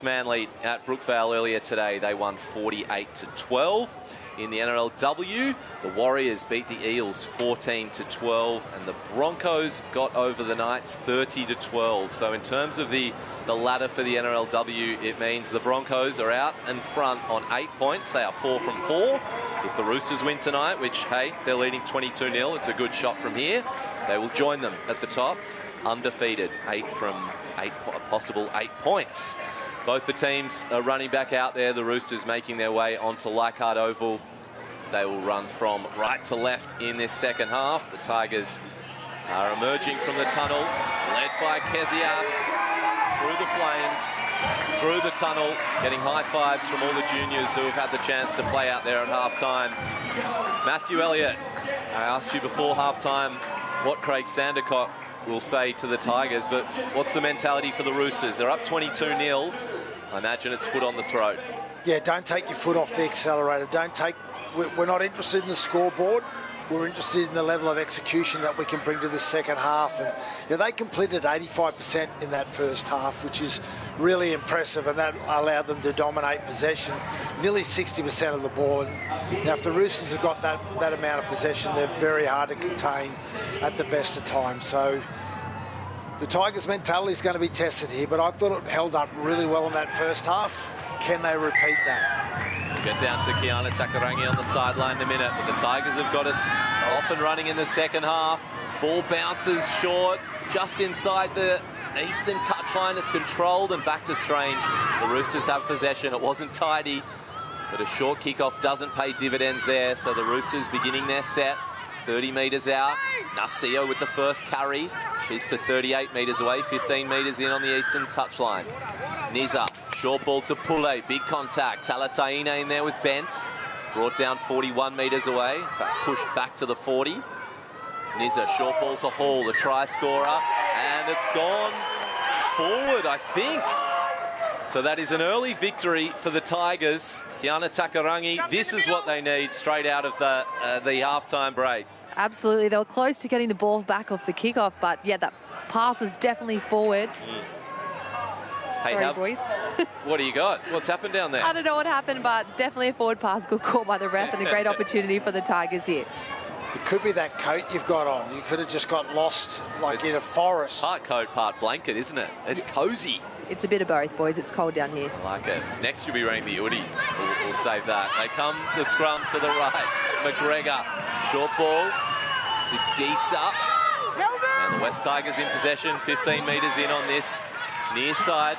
Manly at Brookvale earlier today. They won 48-12. In the NRLW, the Warriors beat the Eels 14-12, and the Broncos got over the Knights 30-12. So in terms of the ladder for the NRLW, it means the Broncos are out in front on 8 points. They are 4 from 4. If the Roosters win tonight, which, hey, they're leading 22-0, it's a good shot from here, they will join them at the top, undefeated, 8 from 8, possible 8 points. Both the teams are running back out there. The Roosters making their way onto Leichhardt Oval. They will run from right to left in this second half. The Tigers are emerging from the tunnel, led by Keziarts, through the flames, through the tunnel, getting high fives from all the juniors who have had the chance to play out there at half-time. Matthew Elliott, I asked you before half-time what Craig Sandercock will say to the Tigers, but what's the mentality for the Roosters? They're up 22-0. I imagine it's foot on the throat. Yeah, don't take your foot off the accelerator. We're not interested in the scoreboard. We're interested in the level of execution that we can bring to the second half. And they completed 85% in that first half, which is really impressive, and that allowed them to dominate possession, nearly 60% of the ball. And if the Roosters have got that amount of possession, they're very hard to contain at the best of times. So the Tigers' mentality is going to be tested here, but I thought it held up really well in that first half. Can they repeat that? We'll get down to Kiana Takarangi on the sideline in a minute, but the Tigers have got us off and running in the second half. Ball bounces short, just inside the eastern touchline. It's controlled and back to Strange. The Roosters have possession. It wasn't tidy, but a short kickoff doesn't pay dividends there. So the Roosters beginning their set, 30 metres out. Narcio with the first carry. She's to 38 metres away, 15 metres in on the eastern touchline. Niza, short ball to Pule, big contact. Talataina in there with Bent. Brought down 41 metres away. In fact, pushed back to the 40. Niza, short ball to Hall, the try scorer. And it's gone forward, I think. So that is an early victory for the Tigers. Kiana Takarangi, this is what they need straight out of the halftime break. Absolutely. They were close to getting the ball back off the kickoff, but yeah, that pass was definitely forward. Hey, Sorry, boys. What do you got? What's happened down there? I don't know what happened, but definitely a forward pass. Good call by the ref and a great opportunity for the Tigers here. It could be that coat you've got on. You could have just got lost like in a forest. Part coat, part blanket, isn't it? It's cozy. It's a bit of both, boys. It's cold down here. I like it. Next you'll be wearing the hoodie. We'll save that. They come the scrum to the right. McGregor, short ball to Gisa. And the West Tigers in possession, 15 metres in on this near side.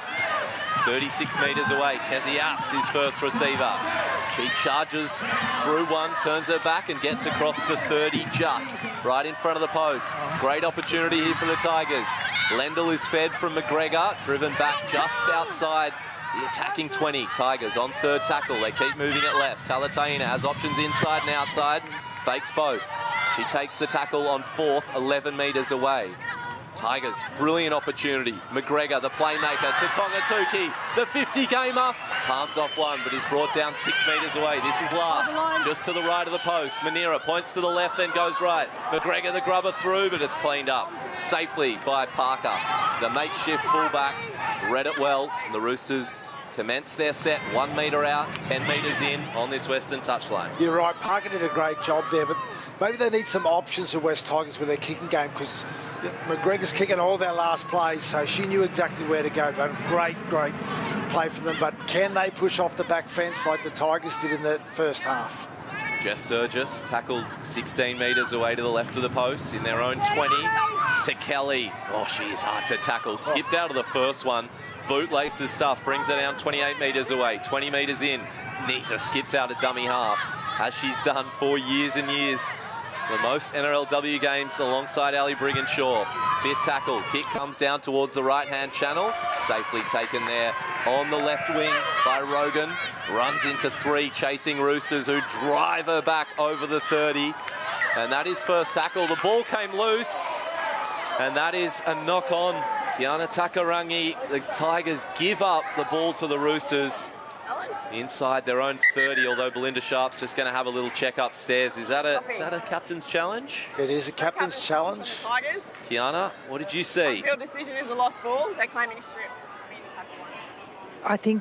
36 metres away. Keziarts, his first receiver. She charges through one, turns her back and gets across the 30 just right in front of the post. Great opportunity here for the Tigers. Lendl is fed from McGregor, driven back just outside the attacking 20. Tigers on third tackle. They keep moving it left. Talataina has options inside and outside. Fakes both. She takes the tackle on fourth, 11 metres away. Tigers, brilliant opportunity. McGregor, the playmaker, to Tongatuki, the 50-gamer. Palms off one, but he's brought down 6 metres away. This is last, just to the right of the post. Manira points to the left, then goes right. McGregor, the grubber through, but it's cleaned up safely by Parker. The makeshift fullback read it well, and the Roosters commence their set 1 metre out, 10 metres in on this Western touchline. You're right, Parker did a great job there, but maybe they need some options of West Tigers with their kicking game, because McGregor's kicking all their last plays, so she knew exactly where to go. But great play from them. But can they push off the back fence like the Tigers did in the first half? Jess Surgis tackled 16 metres away to the left of the post in their own 20 to Kelly. Oh, she is hard to tackle. Skipped out of the first one. Bootlaces stuff, brings her down 28 metres away, 20 metres in. Nisa skips out a dummy half, as she's done for years and years. The most NRLW games alongside Ali Brigginshaw. Fifth tackle, kick comes down towards the right-hand channel. Safely taken there on the left wing by Rogan. Runs into three, chasing Roosters who drive her back over the 30. And that is first tackle. The ball came loose, and that is a knock-on. Kiana Takarangi, the Tigers give up the ball to the Roosters inside their own 30, although Belinda Sharp's just going to have a little check upstairs. Is that a captain's challenge? It is a captain's challenge. Kiana, what did you see? Field decision is a lost ball. They're claiming a strip. I think